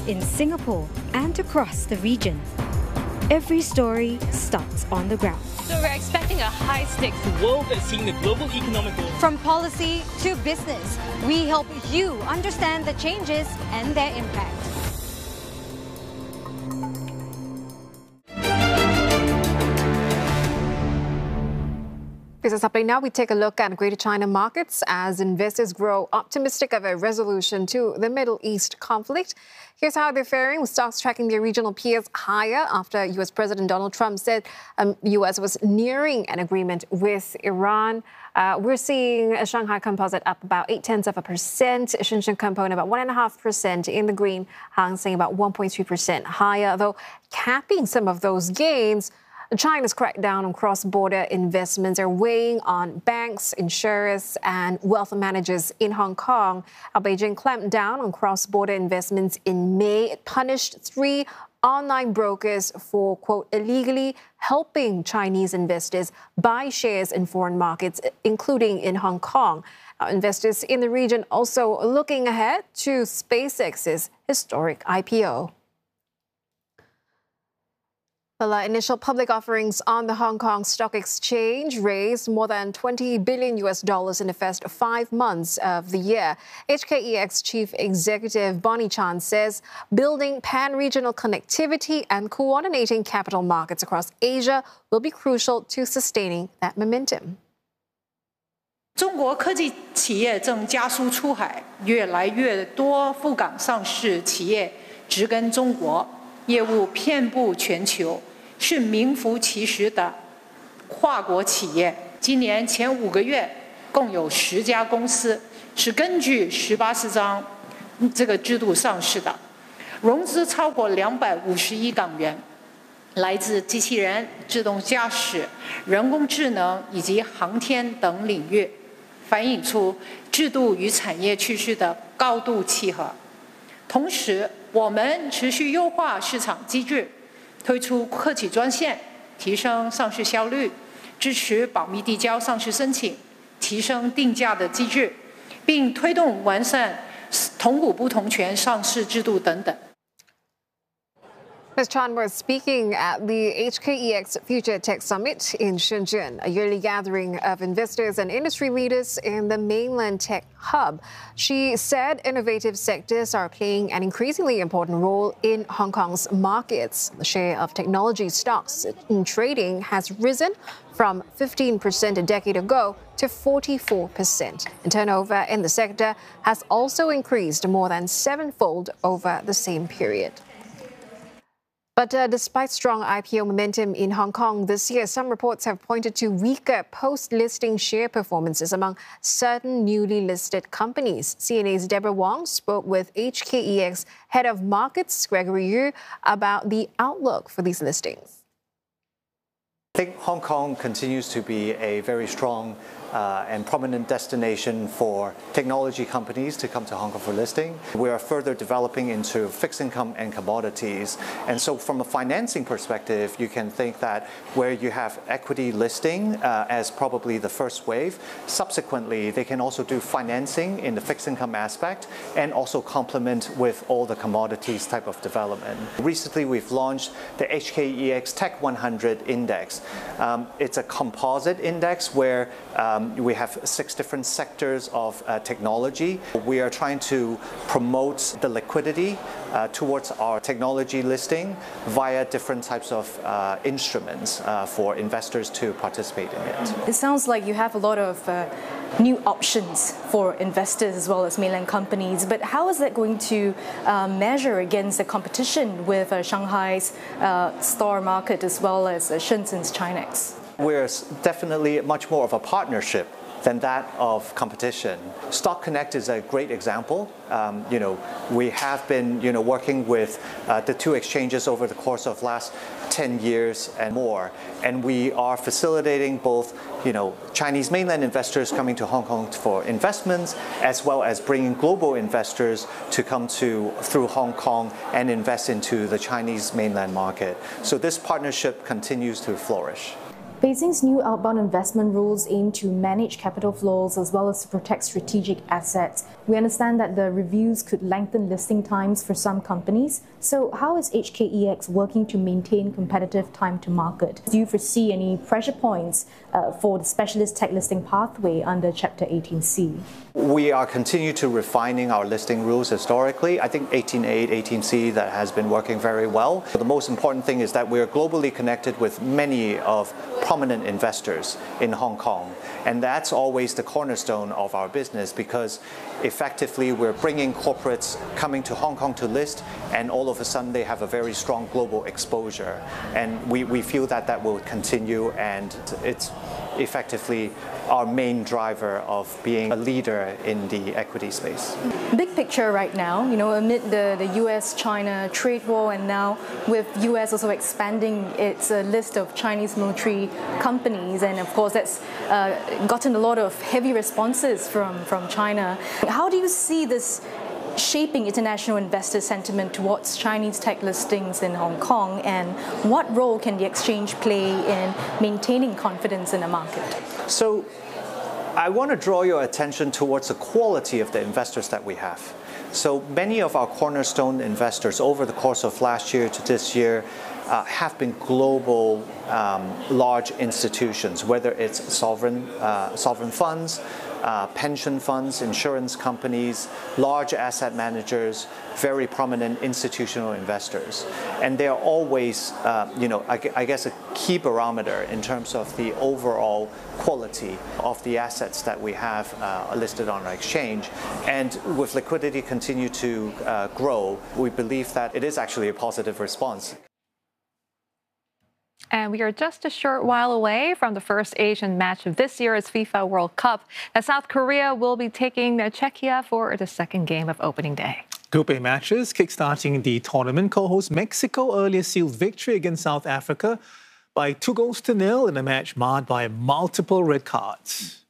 in Singapore and across the region. Every story starts on the ground. So we're expecting a high-stakes world that's seeing the global economic growth. From policy to business, we help you understand the changes and their impact. Business Update now, we take a look at Greater China markets as investors grow optimistic of a resolution to the Middle East conflict. Here's how they're faring, with stocks tracking their regional peers higher after U.S. President Donald Trump said the U.S. was nearing an agreement with Iran. We're seeing a Shanghai Composite up about 0.8%, Shenzhen Component about 1.5% in the green, Hang Seng about 1.3% higher, though capping some of those gains. China's crackdown on cross-border investments are weighing on banks, insurers, and wealth managers in Hong Kong. Beijing clamped down on cross-border investments in May. It punished 3 online brokers for, quote, illegally helping Chinese investors buy shares in foreign markets, including in Hong Kong. Investors in the region also looking ahead to SpaceX's historic IPO. Initial public offerings on the Hong Kong Stock Exchange raised more than $20 billion in the first 5 months of the year. HKEX Chief Executive Bonnie Chan says building pan-regional connectivity and coordinating capital markets across Asia will be crucial to sustaining that momentum. 中国科技企业正加速出海，越来越多赴港上市企业植根中国，业务遍布全球。 是名副其实的跨国企业。今年前5个月，共有10家公司是根据18章这个制度上市的，融资超过250亿港元，来自机器人、自动驾驶、人工智能以及航天等领域，反映出制度与产业趋势的高度契合。同时，我们持续优化市场机制。 推出客企专线，提升上市效率，支持保密递交上市申请，提升定价的机制，并推动完善同股不同权上市制度等等。 Ms. Chan was speaking at the HKEX Future Tech Summit in Shenzhen, a yearly gathering of investors and industry leaders in the mainland tech hub. She said innovative sectors are playing an increasingly important role in Hong Kong's markets. The share of technology stocks in trading has risen from 15% a decade ago to 44%. And turnover in the sector has also increased more than 7-fold over the same period. But despite strong IPO momentum in Hong Kong this year, some reports have pointed to weaker post-listing share performances among certain newly listed companies. CNA's Deborah Wong spoke with HKEX Head of Markets, Gregory Yu, about the outlook for these listings. I think Hong Kong continues to be a very strong and prominent destination for technology companies to come to Hong Kong for listing. We are further developing into fixed income and commodities. And so from a financing perspective, you can think that where you have equity listing as probably the first wave, subsequently they can also do financing in the fixed income aspect and also complement with all the commodities type of development. Recently, we've launched the HKEX Tech 100 Index. It's a composite index where we have 6 different sectors of technology. We are trying to promote the liquidity towards our technology listing via different types of instruments for investors to participate in it. It sounds like you have a lot of new options for investors as well as mainland companies, but how is that going to measure against the competition with Shanghai's STAR Market as well as Shenzhen's Chinex? We're definitely much more of a partnership than that of competition. Stock Connect is a great example. We have been, working with the 2 exchanges over the course of last 10 years and more, and we are facilitating both, Chinese mainland investors coming to Hong Kong for investments, as well as bringing global investors to come through Hong Kong and invest into the Chinese mainland market. So this partnership continues to flourish. Beijing's new outbound investment rules aim to manage capital flows as well as to protect strategic assets. We understand that the reviews could lengthen listing times for some companies. So how is HKEX working to maintain competitive time to market? Do you foresee any pressure points for the specialist tech listing pathway under Chapter 18C? We are continuing to refining our listing rules historically. I think 18A, 18C, that has been working very well. The most important thing is that we are globally connected with many of prominent investors in Hong Kong. And that's always the cornerstone of our business, because effectively we're bringing corporates coming to Hong Kong to list, and all of a sudden they have a very strong global exposure. And we feel that that will continue, and it's effectively our main driver of being a leader in the equity space. Big picture right now, amid the US-China trade war, and now with US also expanding its list of Chinese military companies, and of course that's gotten a lot of heavy responses from China. How do you see this shaping international investor sentiment towards Chinese tech listings in Hong Kong, and what role can the exchange play in maintaining confidence in the market? So I want to draw your attention towards the quality of the investors that we have. So many of our cornerstone investors over the course of last year to this year have been global large institutions, whether it's sovereign funds, pension funds, insurance companies, large asset managers, very prominent institutional investors. And they're always, I guess, a key barometer in terms of the overall quality of the assets that we have listed on our exchange. And with liquidity continue to grow, we believe that it is actually a positive response. And we are just a short while away from the first Asian match of this year's FIFA World Cup, as South Korea will be taking Czechia for the second game of opening day. Group A matches kickstarting the tournament. Co-host Mexico earlier sealed victory against South Africa by 2-0 in a match marred by multiple red cards.